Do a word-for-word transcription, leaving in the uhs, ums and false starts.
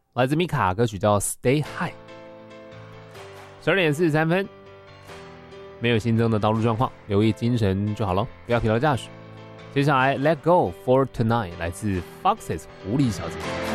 来自米卡，歌曲叫 Stay High。十二点四十三分，没有新增的道路状况，留意精神就好了，不要疲劳驾驶。接下来 Let Go for Tonight 来自 Foxes 狐狸小姐。